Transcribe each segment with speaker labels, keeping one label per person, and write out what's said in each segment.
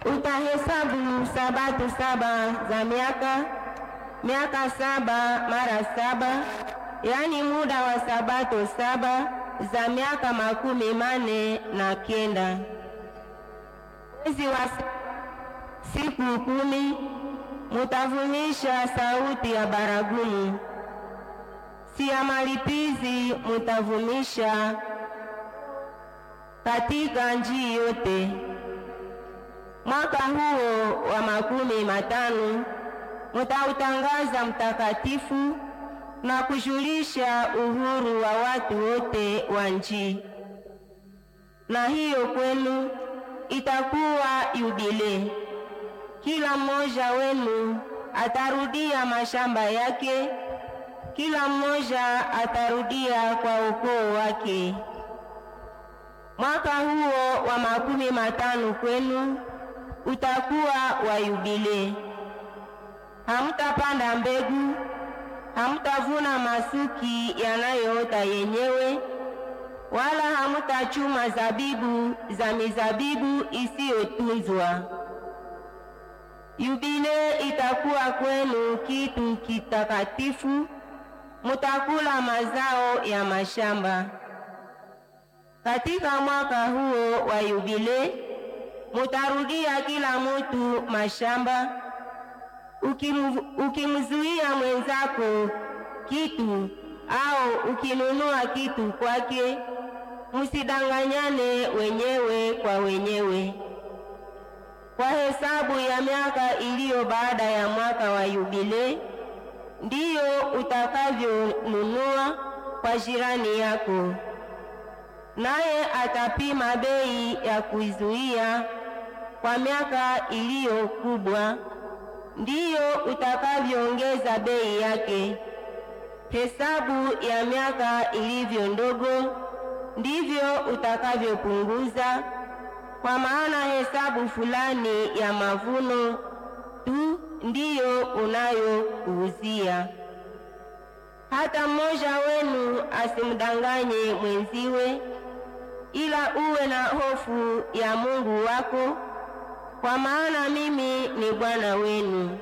Speaker 1: Utahesabu sabato 7 za miaka 7 mara 7, yani muda wa sabato 7 za miaka 49. Mwezi wa siku 10 mutavunisha sauti ya baragumu, si ya malipizi mutavunisha katika nchi yote. Mwaka huo wa 50 mutautangaza mtakatifu na kujulisha uhuru wa watu wote wa nchi. Na hiyo kwenu itakuwa yubile. Kila mmoja wenu atarudia mashamba yake, kila mmoja atarudia kwa ukoo wake. Mwaka huo wa 50 kwenu utakuwa wa yubile. Hamtapanda mbegu, hamtavuna masuki yanayoota yenyewe, wala hamtachuma zabibu za mizabibu isiyotunzwa. Yubile itakuwa kwenu kitu kitakatifu, mutakula mazao ya mashamba. Katika mwaka huo wa yubile mutarudia kila mtu mashamba. Ukimzuia mwenzako kitu au ukinunua kitu kwake, msidanganyane wenyewe kwa wenyewe. Kwa hesabu ya miaka iliyo baada ya mwaka wa yubile, ndiyo utakavyonunua kwa jirani yako, naye atapima bei ya kuizuia kwa miaka iliyo kubwa, ndiyo utakavyoongeza bei yake. Hesabu ya miaka ilivyo ndogo, ndivyo utakavyopunguza, kwa maana hesabu fulani ya mavuno tu ndiyo unayokuuzia. Hata mmoja wenu asimdanganye mwenziwe, ila uwe na hofu ya Mungu wako, kwa maana mimi ni Bwana wenu.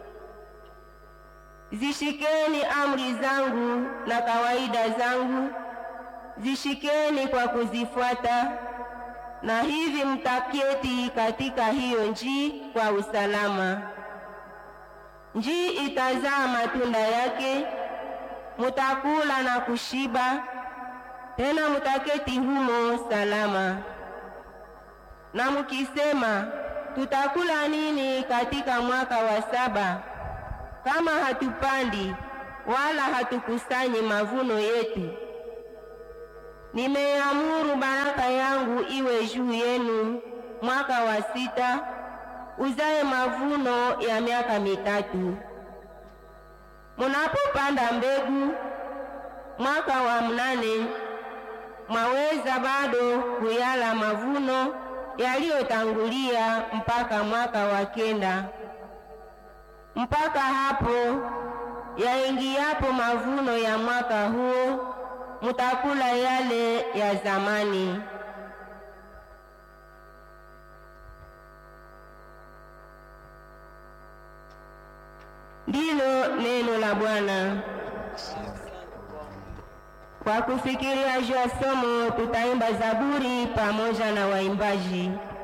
Speaker 1: Zishikeni amri zangu na kawaida zangu, zishikeni kwa kuzifuata, na hivi mtaketi katika hiyo nchi kwa usalama. Nchi itazaa matunda yake, mutakula na kushiba, tena mutaketi humo salama. Na mukisema, tutakula nini katika mwaka wa 7, kama hatupandi wala hatukusanyi mavuno yetu? Nimeamuru baraka yangu iwe juu yenu mwaka wa 6, uzae mavuno ya miaka 3. Munapopanda mbegu mwaka wa 8, mwaweza bado kuyala mavuno yaliyotangulia mpaka mwaka wa 9. Mpaka hapo yaingiapo mavuno ya mwaka huo, mutakula yale ya zamani. Ndilo neno la Bwana. Kwa kufikiria juu ya somo, tutaimba zaburi pamoja na waimbaji.